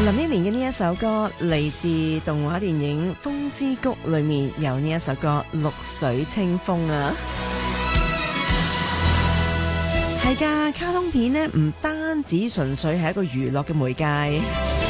林憶蓮嘅呢一首歌嚟自動畫電影《風之谷》裏面有呢一首歌《綠水清風》啊，係㗎，卡通片呢唔單止純粹係一個娛樂嘅媒介。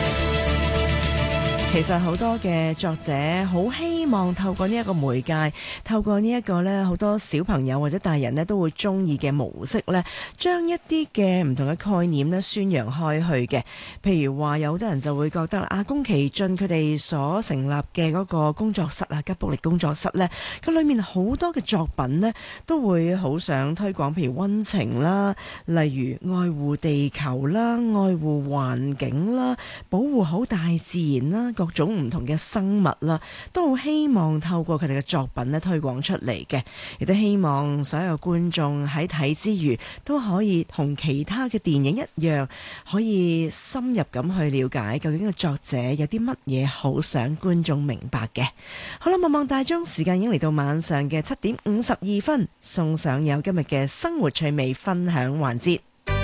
其實好多嘅作者好希望透過呢一個媒介，透過呢一個呢好多小朋友或者大人呢都會中意嘅模式呢，將一啲嘅唔同嘅概念呢宣揚開去嘅。譬如話有好多人就會覺得宮崎駿佢哋所成立嘅嗰個工作室吉卜力工作室呢，佢裏面好多嘅作品呢都會好想推廣，譬如溫情啦，例如愛護地球啦，愛護環境啦，保護好大自然啦，各種唔同嘅生物啦，都好希望透過佢哋嘅作品咧推廣出嚟嘅，亦都希望所有觀眾喺睇之餘都可以同其他嘅電影一樣，可以深入咁去了解究竟個作者有啲乜嘢好想觀眾明白嘅。好啦，望望大鐘，時間已經嚟到晚上嘅7:52，送上有今日嘅生活趣味分享環節。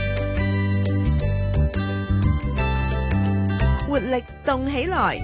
活力動起來，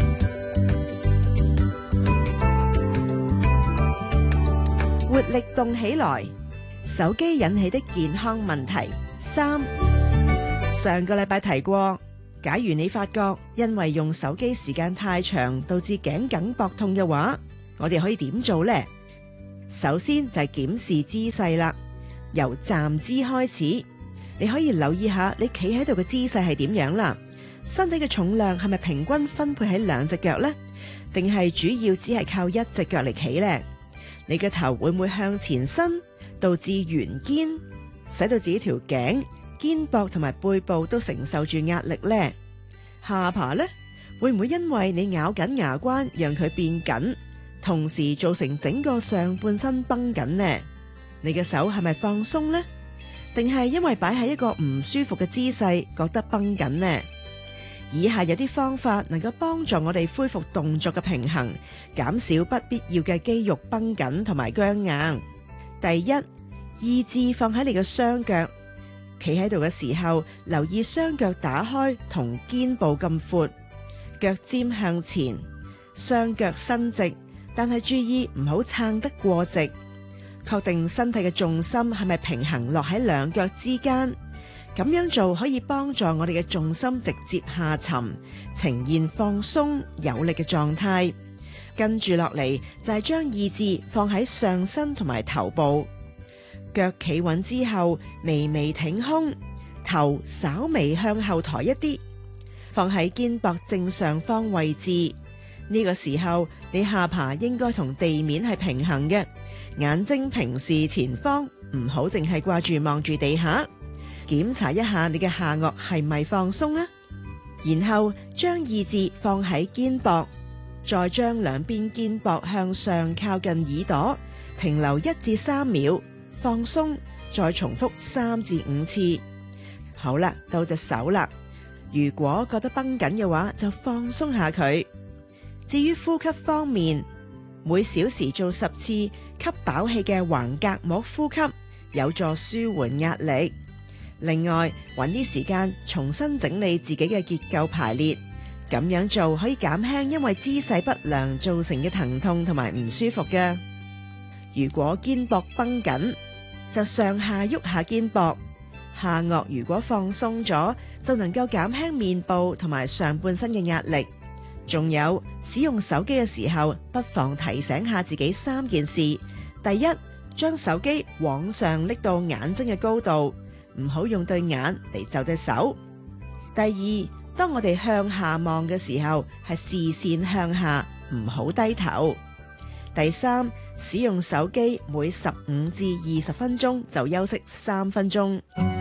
活力動起來。手機引起的健康問題3。上個禮拜提過，假如你發覺因為用手機時間太長導致頸梗膊痛嘅話，我哋可以點做呢？首先就係檢視姿勢啦，由站姿開始，你可以留意下你企喺度嘅姿勢係點樣啦。身體嘅重量係咪平均分配喺兩隻腳呢？定係主要只係靠一隻腳嚟企呢？你嘅頭會唔會向前伸，導致圓肩，使到自己條頸、肩膊同埋背部都承受住壓力呢？下巴呢，會唔會因為你咬緊牙關讓佢變緊，同時造成整個上半身繃緊呢？你嘅手係咪放鬆呢？定係因為擺喺一個唔舒服嘅姿勢覺得繃緊呢？以下有啲方法能夠幫助我哋恢復動作嘅平衡，減少不必要嘅肌肉繃緊同埋僵硬。第一，意志放喺你嘅雙腳，企喺度嘅時候，留意雙腳打開同肩部咁闊，腳尖向前，雙腳伸直，但係注意唔好撐得過直，確定身體嘅重心係咪平衡落喺兩腳之間。咁樣做可以幫助我哋嘅重心直接下沉，呈現放鬆有力嘅狀態。跟住落嚟就係將意志放喺上身同埋頭部，腳企穩之後微微挺胸，頭稍微向後抬一啲，放喺肩膊正上方位置。呢個時候你下巴應該同地面係平衡嘅，眼睛平視前方，唔好淨係掛住望住地下。檢查一下你嘅下顎係咪放鬆啊？然後將意志放喺肩膊，再將兩邊肩膊向上靠近耳朵，停留1至3秒，放鬆，再重複3至5次。好啦，到隻手啦。如果覺得繃緊嘅話，就放鬆下佢。至於呼吸方面，每小時做10次吸飽氣嘅橫膈膜呼吸，有助舒緩壓力。另外，搵啲時間重新整理自己嘅結構排列，咁樣做可以減輕因為姿勢不良造成嘅疼痛同埋唔舒服嘅。如果肩膊繃緊，就上下喐下肩膊，下顎如果放鬆咗，就能夠減輕面部同埋上半身嘅壓力。仲有，使用手機嘅時候，不妨提醒下自己3件事。第一，將手機往上拎到眼睛嘅高度，唔好用對眼嚟就隻手。第二，當我哋向下望嘅時候，係視線向下，唔好低頭。第三，使用手機每15至20分鐘就休息3分鐘。